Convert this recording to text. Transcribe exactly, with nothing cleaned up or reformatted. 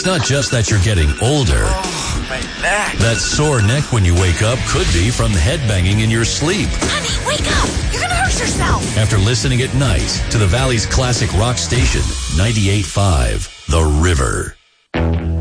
not just that you're getting older. Oh, my neck. That sore neck when you wake up could be from headbanging in your sleep. Honey, wake up! You're gonna hurt yourself! After listening at night to the Valley's classic rock station, ninety-eight point five, The River.